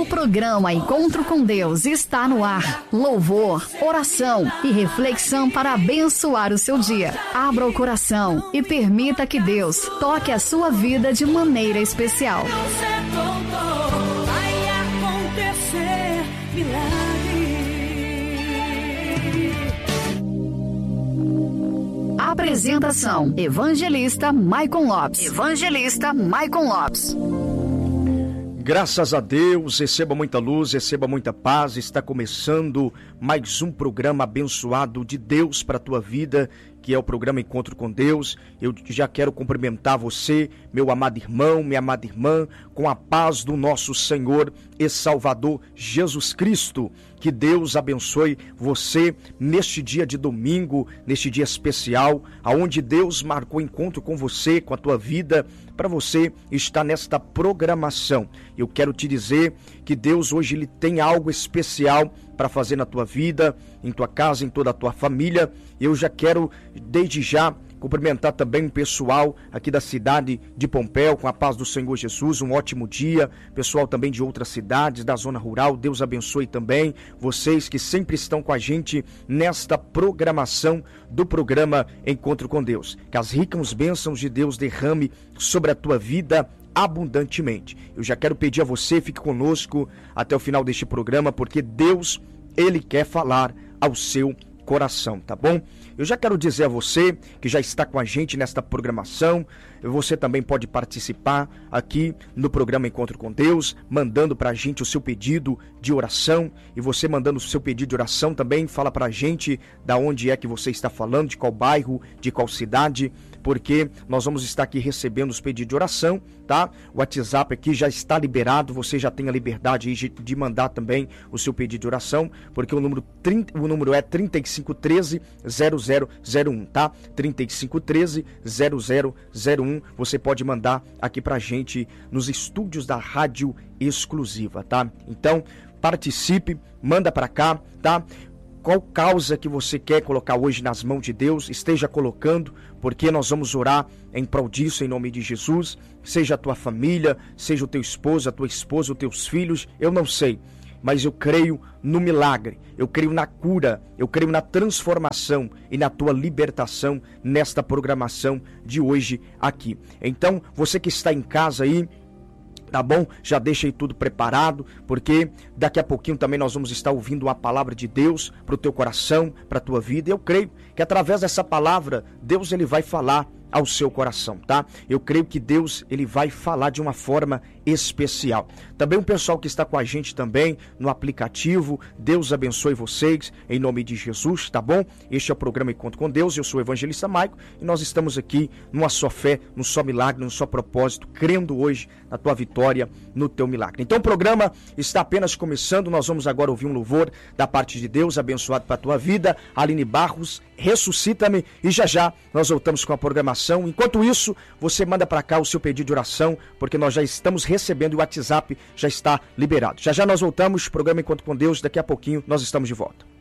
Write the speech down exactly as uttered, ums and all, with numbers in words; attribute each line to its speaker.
Speaker 1: O programa Encontro com Deus está no ar. Louvor, oração e reflexão para abençoar o seu dia. Abra o coração e permita que Deus toque a sua vida de maneira especial.
Speaker 2: Vai acontecer milagre.
Speaker 1: Apresentação: Evangelista Maicon Lopes. Evangelista Maicon Lopes.
Speaker 3: Graças a Deus, receba muita luz, receba muita paz. Está começando mais um programa abençoado de Deus para a tua vida, que é o programa Encontro com Deus. Eu já quero cumprimentar você, meu amado irmão, minha amada irmã, com a paz do nosso Senhor e Salvador Jesus Cristo. Que Deus abençoe você neste dia de domingo, neste dia especial, aonde Deus marcou encontro com você, com a tua vida, para você estar nesta programação. Eu quero te dizer que Deus hoje ele tem algo especial para fazer na tua vida, em tua casa, em toda a tua família. Eu já quero, desde já, cumprimentar também o pessoal aqui da cidade de Pompéu, com a paz do Senhor Jesus, um ótimo dia. Pessoal também de outras cidades, da zona rural, Deus abençoe também vocês que sempre estão com a gente nesta programação do programa Encontro com Deus. Que as ricas bênçãos de Deus derrame sobre a tua vida abundantemente. Eu já quero pedir a você, fique conosco até o final deste programa, porque Deus, Ele quer falar ao seu coração, tá bom? Eu já quero dizer a você que já está com a gente nesta programação, você também pode participar aqui no programa Encontro com Deus, mandando pra gente o seu pedido de oração, e você mandando o seu pedido de oração também, fala pra gente da onde é que você está falando, de qual bairro, de qual cidade, porque nós vamos estar aqui recebendo os pedidos de oração, tá? O WhatsApp aqui já está liberado, você já tem a liberdade aí de mandar também o seu pedido de oração, porque o número, trinta, o número é trinta e cinco treze zero zero zero um, tá? trinta e cinco treze zero zero zero um, você pode mandar aqui pra gente nos estúdios da Rádio Exclusiva, tá? Então, participe, manda pra cá, tá? Qual causa que você quer colocar hoje nas mãos de Deus, esteja colocando, porque nós vamos orar em prol disso, em nome de Jesus. Seja a tua família, seja o teu esposo, a tua esposa, os teus filhos, eu não sei, mas eu creio no milagre, eu creio na cura, eu creio na transformação e na tua libertação nesta programação de hoje aqui. Então, você que está em casa aí, tá bom? Já deixa aí tudo preparado, porque daqui a pouquinho também nós vamos estar ouvindo uma palavra de Deus para o teu coração, para a tua vida. Eu creio que através dessa palavra, Deus ele vai falar ao seu coração, tá? Eu creio que Deus ele vai falar de uma forma especial. Também o pessoal que está com a gente também no aplicativo, Deus abençoe vocês em nome de Jesus, tá bom? Este é o programa Encontro com Deus, eu sou o Evangelista Maicon e nós estamos aqui numa só fé, num só milagre, num só propósito, crendo hoje na tua vitória, no teu milagre. Então o programa está apenas começando, nós vamos agora ouvir um louvor da parte de Deus, abençoado para a tua vida. Aline Barros, ressuscita-me, e já já nós voltamos com a programação. Enquanto isso, você manda para cá o seu pedido de oração, porque nós já estamos recebendo e o WhatsApp já está liberado. Já já nós voltamos, programa Encontro com Deus, daqui a pouquinho nós estamos de volta.